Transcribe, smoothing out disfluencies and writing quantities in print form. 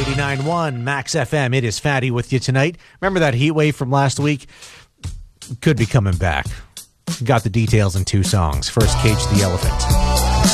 89.1 Max FM. It is Fatty with you tonight. Remember that heat wave from last week? Could be coming back. Got the details in two songs. First, Cage the Elephant.